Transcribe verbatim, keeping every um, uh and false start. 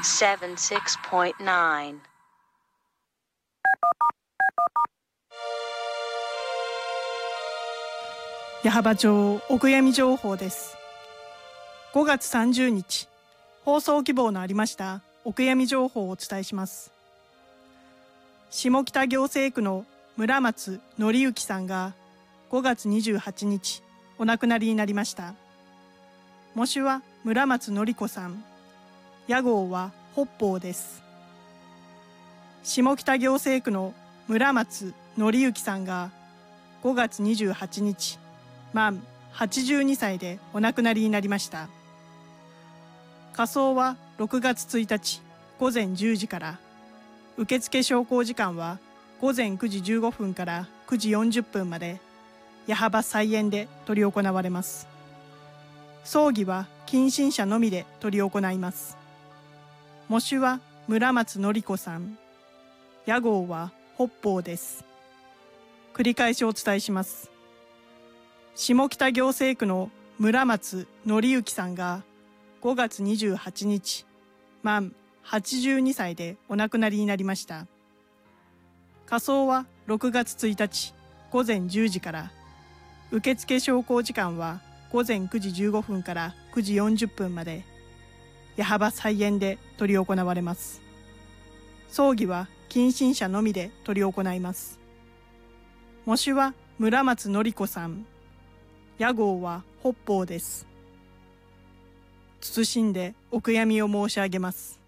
セブンじゅうろくてんきゅう矢巾町お悔やみ情報です。ごがつさんじゅうにち、放送希望のありましたお悔やみ情報をお伝えします。下北行政区の村松則之さんがごがつにじゅうはちにちお亡くなりになりました。喪主は村松則子さん、屋号は北方です。下北行政区の村松則之さんがごがつにじゅうはちにち満はちじゅうにさいでお亡くなりになりました。火葬はろくがつついたちごぜんじゅうじから、受付昇降時間はごぜんくじじゅうごふんからくじよんじゅっぷんまで、矢巾菜園で執り行われます。葬儀は近親者のみで執り行います。喪主は村松則子さん、屋号は北方です。繰り返しお伝えします。下北行政区の村松則之さんがごがつにじゅうはちにち満はちじゅうにさいでお亡くなりになりました。火葬はろくがつついたちごぜんじゅうじから、受付昇降時間はごぜんくじじゅうごふんからくじよんじゅっぷんまで、矢巾菜園で執り行われます。葬儀は近親者のみで執り行います。喪主は村松則子さん、屋号は北方です。謹んでお悔やみを申し上げます。